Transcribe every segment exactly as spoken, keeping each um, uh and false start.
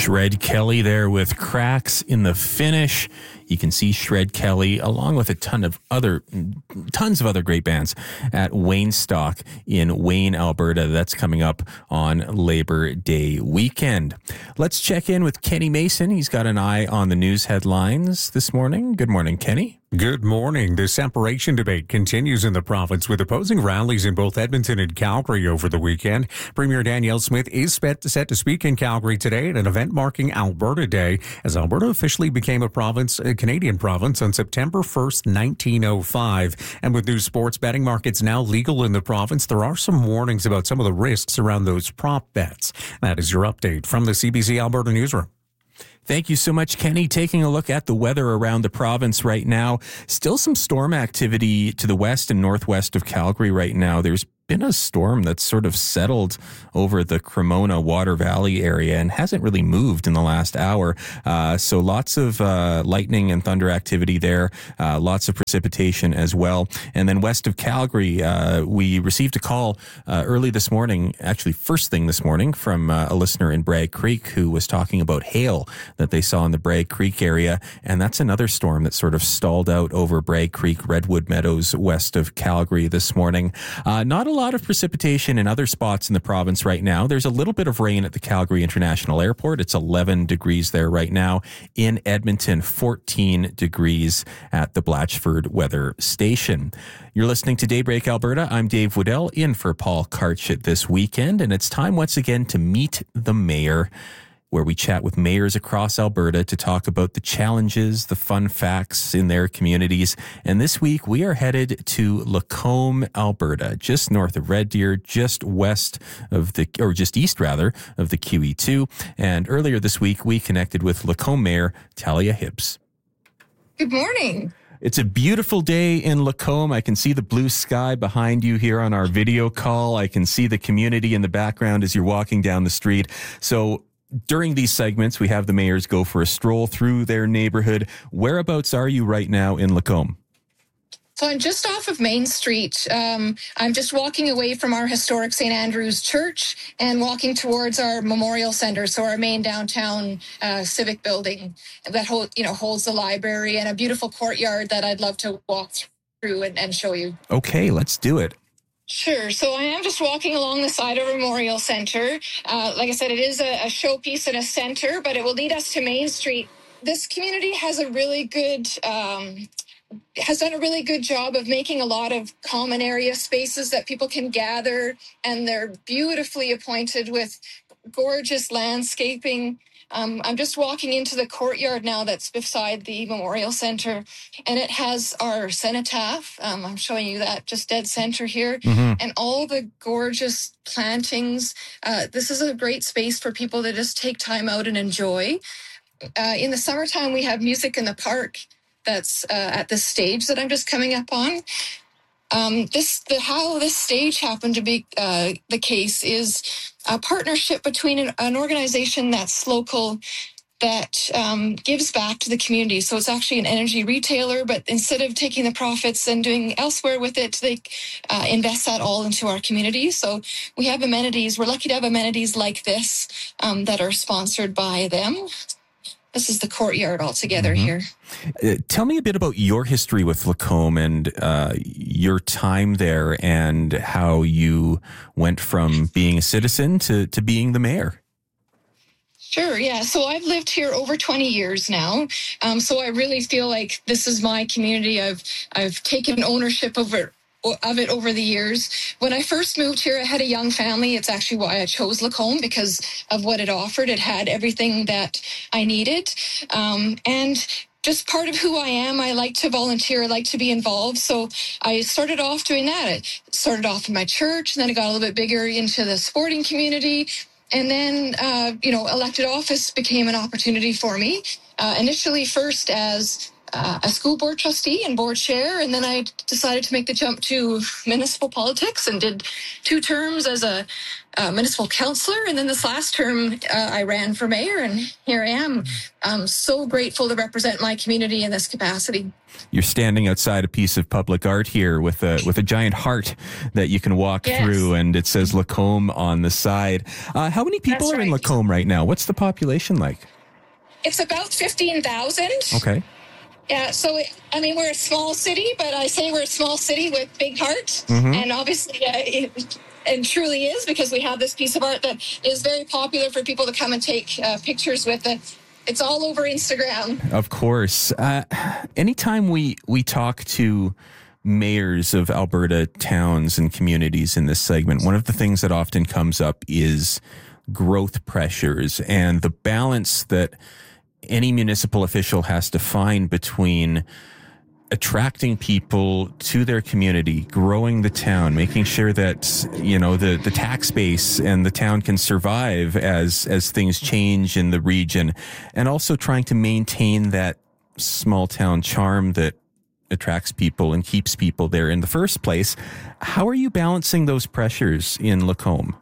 Shred Kelly there with Cracks in the Finish. You can see Shred Kelly along with a ton of other, tons of other great bands at Waynestock in Wayne, Alberta. That's coming up on Labor Day weekend. Let's check in with Kenny Mason. He's got an eye on the news headlines this morning. Good morning, Kenny. Good morning. The separation debate continues in the province with opposing rallies in both Edmonton and Calgary over the weekend. Premier Danielle Smith is set to speak in Calgary today at an event marking Alberta Day, as Alberta officially became a province, a Canadian province, on September first, nineteen oh five. And with new sports betting markets now legal in the province, there are some warnings about some of the risks around those prop bets. That is your update from the C B C Alberta Newsroom. Thank you so much, Kenny. Taking a look at the weather around the province right now. Still some storm activity to the west and northwest of Calgary right now. There's been a storm that's sort of settled over the Cremona Water Valley area and hasn't really moved in the last hour. Uh, so lots of uh, lightning and thunder activity there, uh, lots of precipitation as well. And then west of Calgary, uh, we received a call uh, early this morning, actually first thing this morning, from uh, a listener in Bragg Creek who was talking about hail that they saw in the Bragg Creek area. And that's another storm that sort of stalled out over Bragg Creek, Redwood Meadows, west of Calgary this morning. Uh, not a lot of precipitation in other spots in the province right now. There's a little bit of rain at the Calgary International Airport. It's eleven degrees there right now. In Edmonton, fourteen degrees at the Blatchford Weather Station. You're listening to Daybreak Alberta. I'm Dave Woodell, in for Paul Karchit this weekend, and it's time once again to meet the mayor, where we chat with mayors across Alberta to talk about the challenges, the fun facts in their communities. And this week, we are headed to Lacombe, Alberta, just north of Red Deer, just west of the, or just east rather, of the Q E two. And earlier this week, we connected with Lacombe Mayor Talia Hibbs. Good morning. It's a beautiful day in Lacombe. I can see the blue sky behind you here on our video call. I can see the community in the background as you're walking down the street. So during these segments, we have the mayors go for a stroll through their neighborhood. Whereabouts are you right now in Lacombe? So I'm just off of Main Street. Um, I'm just walking away from our historic Saint Andrew's Church and walking towards our Memorial Center, so our main downtown uh, civic building that hold, you know, holds the library and a beautiful courtyard that I'd love to walk through and, and show you. Okay, let's do it. Sure. So I am just walking along the side of Memorial Center. Uh, like I said, it is a, a showpiece and a center, but it will lead us to Main Street. This community has a really good, um, has done a really good job of making a lot of common area spaces that people can gather, and they're beautifully appointed with gorgeous landscaping. Um, I'm just walking into the courtyard now that's beside the Memorial Center, and it has our cenotaph. Um, I'm showing you that just dead center here, mm-hmm. and all the gorgeous plantings. Uh, this is a great space for people to just take time out and enjoy. Uh, in the summertime, we have music in the park that's uh, at this stage that I'm just coming up on. Um, this the how this stage happened to be uh, the case is a partnership between an, an organization that's local that um, gives back to the community. So it's actually an energy retailer, but instead of taking the profits and doing elsewhere with it, they uh, invest that all into our community. So we have amenities. We're lucky to have amenities like this um, that are sponsored by them. This is the courtyard altogether mm-hmm. here. Uh, tell me a bit about your history with Lacombe and uh, your time there and how you went from being a citizen to, to being the mayor. Sure, yeah. So I've lived here over twenty years now. Um, so I really feel like this is my community. I've I've taken ownership over of it over the years. When I first moved here, I had a young family. It's actually why I chose Lacombe, because of what it offered. It had everything that I needed. Um, and just part of who I am, I like to volunteer, I like to be involved. So I started off doing that. I started off in my church, and then it got a little bit bigger into the sporting community. And then, uh, you know, elected office became an opportunity for me. Uh, initially first as Uh, a school board trustee and board chair, and then I decided to make the jump to municipal politics and did two terms as a uh, municipal councillor, and then this last term uh, I ran for mayor, and here I am. I'm so grateful to represent my community in this capacity. You're standing outside a piece of public art here with a with a giant heart that you can walk yes. through, and it says Lacombe on the side. Uh, how many people That's are right. in Lacombe right now? What's the population like? It's about fifteen thousand. Okay. Yeah, so, I mean, we're a small city, but I say we're a small city with big heart. Mm-hmm. And obviously, uh, it, and truly is, because we have this piece of art that is very popular for people to come and take uh, pictures with it. It's all over Instagram. Of course. Uh, anytime we, we talk to mayors of Alberta towns and communities in this segment, one of the things that often comes up is growth pressures and the balance that any municipal official has to find between attracting people to their community, growing the town, making sure that, you know, the, the tax base and the town can survive as, as things change in the region, and also trying to maintain that small town charm that attracts people and keeps people there in the first place. How are you balancing those pressures in Lacombe?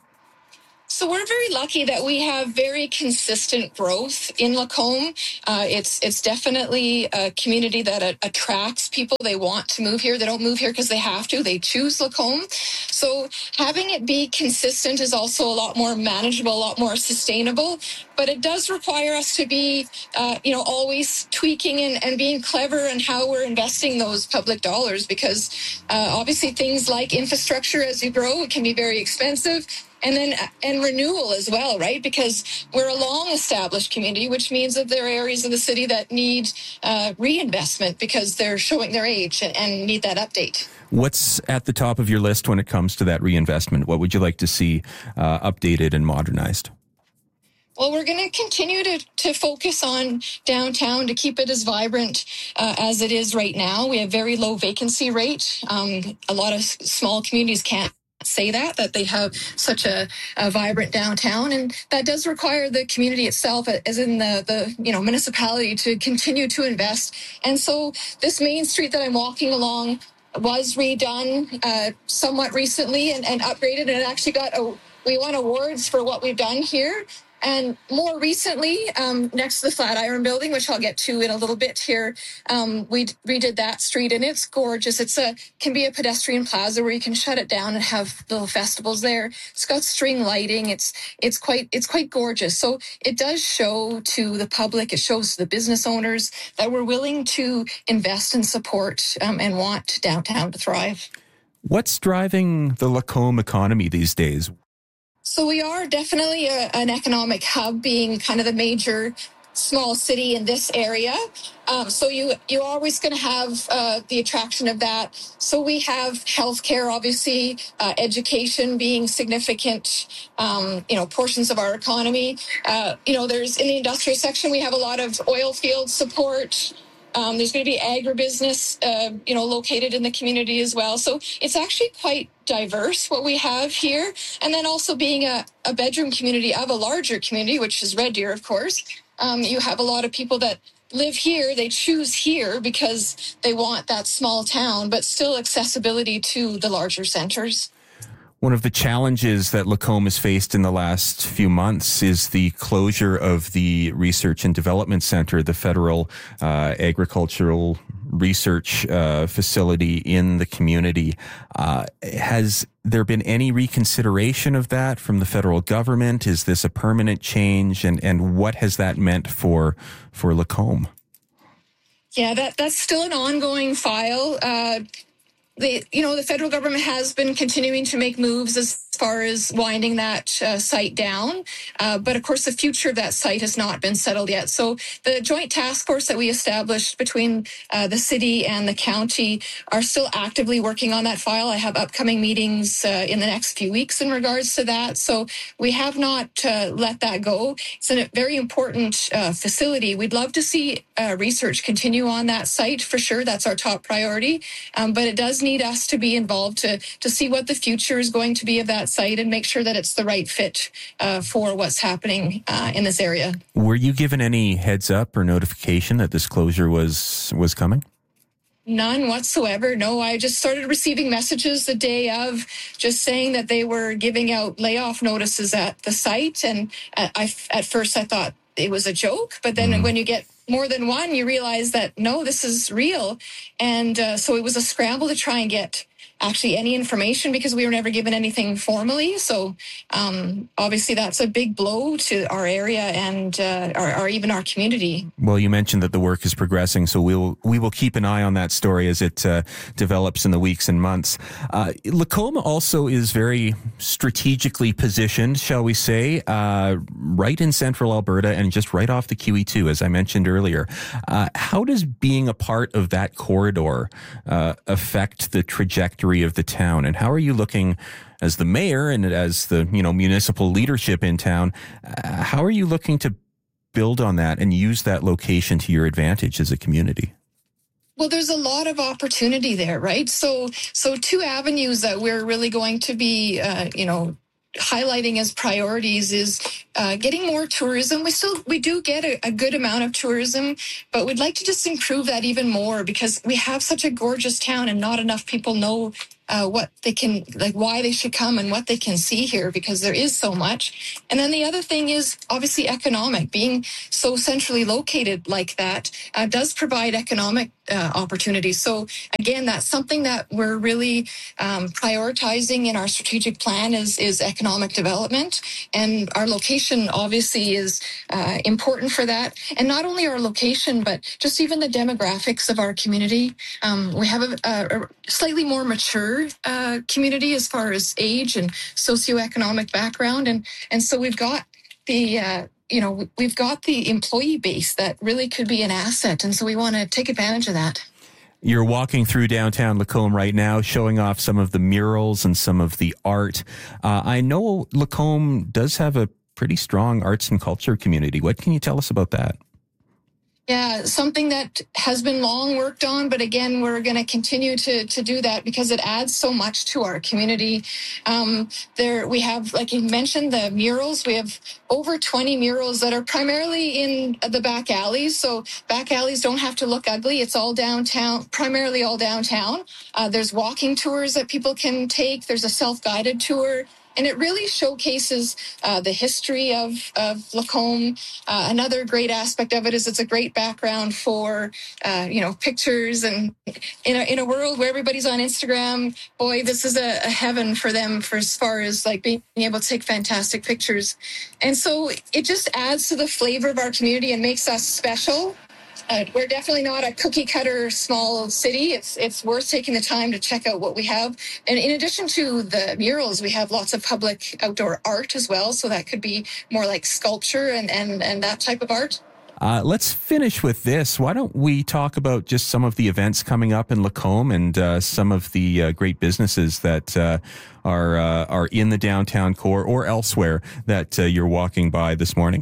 So we're very lucky that we have very consistent growth in Lacombe. Uh, it's it's definitely a community that uh, attracts people. They want to move here. They don't move here because they have to. They choose Lacombe. So having it be consistent is also a lot more manageable, a lot more sustainable. But it does require us to be, uh, you know, always tweaking and, and being clever in how we're investing those public dollars, because uh, obviously things like infrastructure, as you grow, it can be very expensive. And then and renewal as well, right? Because we're a long-established community, which means that there are areas of the city that need uh, reinvestment because they're showing their age and, and need that update. What's at the top of your list when it comes to that reinvestment? What would you like to see uh, updated and modernized? Well, we're going to continue to, to focus on downtown to keep it as vibrant uh, as it is right now. We have very low vacancy rate. Um, a lot of s- small communities can't say that, that they have such a, a vibrant downtown, and that does require the community itself, as in the, the you know municipality, to continue to invest. And so this main street that I'm walking along was redone uh, somewhat recently and, and upgraded, and it actually got a, we won awards for what we've done here. And more recently, um, next to the Flatiron Building, which I'll get to in a little bit here, um, we redid that street, and it's gorgeous. It's a can be a pedestrian plaza where you can shut it down and have little festivals there. It's got string lighting. It's it's quite it's quite gorgeous. So it does show to the public, it shows to the business owners that we're willing to invest and support um, and want downtown to thrive. What's driving the Lacombe economy these days? So we are definitely a, an economic hub, being kind of the major small city in this area. Um, so you, you're always going to have uh, the attraction of that. So we have healthcare, obviously, uh, education being significant, um, you know, portions of our economy. Uh, you know, there's in the industrial section, we have a lot of oil field support. Um, there's going to be agribusiness, uh, you know, located in the community as well. So it's actually quite diverse what we have here. And then also being a, a bedroom community of a larger community, which is Red Deer, of course, um, you have a lot of people that live here. They choose here because they want that small town, but still accessibility to the larger centers. One of the challenges that Lacombe has faced in the last few months is the closure of the Research and Development Center, the federal uh, agricultural research uh, facility in the community. Uh, has there been any reconsideration of that from the federal government? Is this a permanent change? And, and what has that meant for, for Lacombe? Yeah, that, that's still an ongoing file. Uh, The, you know, the federal government has been continuing to make moves as far as winding that uh, site down. Uh, but of course, the future of that site has not been settled yet. So the joint task force that we established between uh, the city and the county are still actively working on that file. I have upcoming meetings uh, in the next few weeks in regards to that. So we have not uh, let that go. It's a very important uh, facility. We'd love to see uh, research continue on that site for sure. That's our top priority. Um, but it does need us to be involved to, to see what the future is going to be of that site and make sure that it's the right fit uh, for what's happening uh, in this area. Were you given any heads up or notification that this closure was was coming? None whatsoever. No, I just started receiving messages the day of, just saying that they were giving out layoff notices at the site. And I, at first I thought it was a joke, but then mm. when you get more than one, you realize that, no, this is real. And uh, so it was a scramble to try and get actually any information, because we were never given anything formally. So um, obviously that's a big blow to our area and uh, our, or even our community. Well, you mentioned that the work is progressing, so we'll we will keep an eye on that story as it uh, develops in the weeks and months. Uh, Lacombe also is very strategically positioned, shall we say, uh, right in central Alberta and just right off the Q E two, as I mentioned earlier. Uh, how does being a part of that corridor uh, affect the trajectory of the town, and how are you looking as the mayor and as the you know municipal leadership in town? Uh, how are you looking to build on that and use that location to your advantage as a community? Well, there's a lot of opportunity there, right? So, so two avenues that we're really going to be, uh, you know, highlighting as priorities is uh, getting more tourism. We still, we do get a, a good amount of tourism, but we'd like to just improve that even more, because we have such a gorgeous town and not enough people know uh, what they can, like why they should come and what they can see here, because there is so much. And then the other thing is obviously economic. Being so centrally located like that uh, does provide economic uh, opportunities. So again, that's something that we're really um, prioritizing in our strategic plan is, is economic development. And our location obviously is uh, important for that. And not only our location, but just even the demographics of our community. Um, we have a, a, a slightly more mature uh, community as far as age and socioeconomic background. And, and so we've got the, uh, you know, we've got the employee base that really could be an asset. And so we want to take advantage of that. You're walking through downtown Lacombe right now, showing off some of the murals and some of the art. Uh, I know Lacombe does have a pretty strong arts and culture community. What can you tell us about that? Yeah, something that has been long worked on, but again, we're going to continue to to do that because it adds so much to our community. Um, there, we have, like you mentioned, the murals. We have over twenty murals that are primarily in the back alleys. So back alleys don't have to look ugly. It's all downtown, primarily all downtown. Uh, there's walking tours that people can take. There's a self-guided tour. And it really showcases uh, the history of, of Lacombe. Uh, another great aspect of it is it's a great background for, uh, you know, pictures. And in a, in a world where everybody's on Instagram, boy, this is a, a heaven for them for as far as like being able to take fantastic pictures. And so it just adds to the flavor of our community and makes us special. Uh, we're definitely not a cookie cutter small city. It's it's worth taking the time to check out what we have. And in addition to the murals, we have lots of public outdoor art as well. So that could be more like sculpture and, and, and that type of art. Uh, let's finish with this. Why don't we talk about just some of the events coming up in Lacombe and uh, some of the uh, great businesses that uh, are uh, are in the downtown core or elsewhere that uh, you're walking by this morning?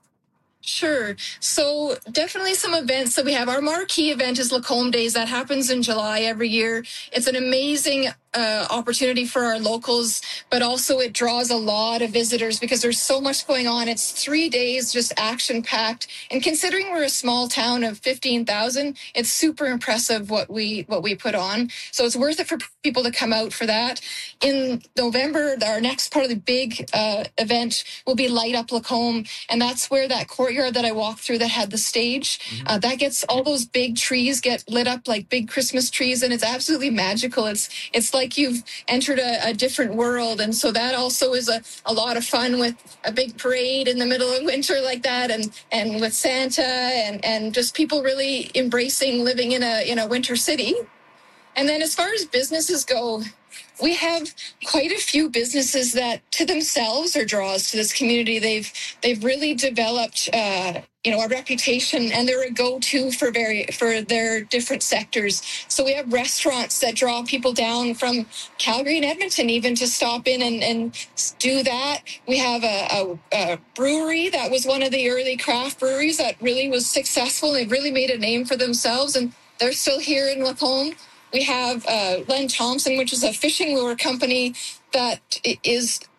Sure. So definitely some events that we have. Our marquee event is Lacombe Days. That happens in July every year. It's an amazing uh, opportunity for our locals, but also it draws a lot of visitors because there's so much going on. It's three days, just action-packed. And considering we're a small town of fifteen thousand, it's super impressive what we what we put on. So it's worth it for people to come out for that. In November, our next part of the big uh, event will be Light Up Lacombe, and that's where that courtyard that I walked through that had the stage, mm-hmm. uh, that gets all those big trees get lit up like big Christmas trees, and it's absolutely magical. It's it's like you've entered a, a different world, and so that also is a, a lot of fun with a big parade in the middle of winter like that, and and with Santa and and just people really embracing living in a in a winter city. And then as far as businesses go, we have quite a few businesses that to themselves are draws to this community. They've they've really developed uh, you know, a reputation, and they're a go-to for very for their different sectors. So we have restaurants that draw people down from Calgary and Edmonton even to stop in and, and do that. We have a, a, a brewery that was one of the early craft breweries that really was successful. They've really made a name for themselves, and they're still here in Lacombe. We have uh, Len Thompson, which is a fishing lure company that is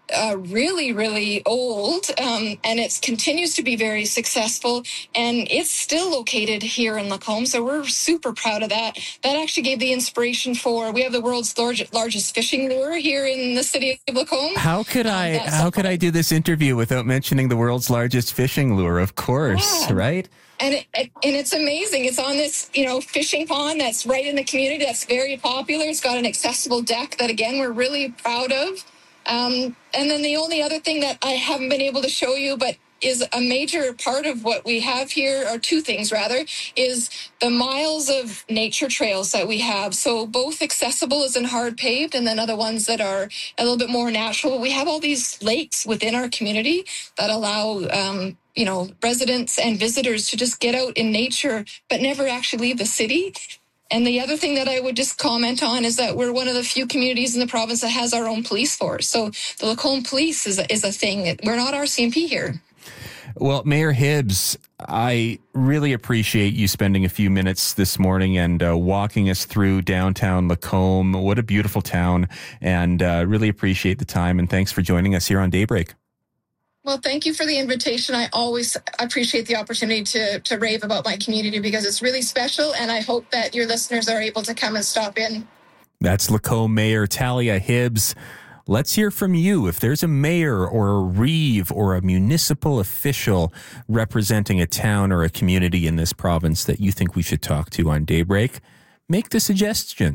uh, really, really old, um, and it continues to be very successful, and it's still located here in Lacombe, so we're super proud of that. That actually gave the inspiration for, we have the world's large, largest fishing lure here in the city of Lacombe. How could I, um, how could I do this interview without mentioning the world's largest fishing lure? Of course, yeah. right? And it, it, and it's amazing. It's on this, you know, fishing pond that's right in the community. That's very popular. It's got an accessible deck that, again, we're really proud of. Um, and then the only other thing that I haven't been able to show you, but is a major part of what we have here, or two things rather, is the miles of nature trails that we have. So both accessible as in hard paved, and then other ones that are a little bit more natural. We have all these lakes within our community that allow, um, you know, residents and visitors to just get out in nature, but never actually leave the city. And the other thing that I would just comment on is that we're one of the few communities in the province that has our own police force. So the Lacombe Police is a, is a thing. We're not R C M P here. Well, Mayor Hibbs, I really appreciate you spending a few minutes this morning and uh, walking us through downtown Lacombe. What a beautiful town, and uh, really appreciate the time, and thanks for joining us here on Daybreak. Well, thank you for the invitation. I always appreciate the opportunity to, to rave about my community because it's really special, and I hope that your listeners are able to come and stop in. That's Lacombe Mayor Talia Hibbs. Let's hear from you. If there's a mayor or a reeve or a municipal official representing a town or a community in this province that you think we should talk to on Daybreak, make the suggestion.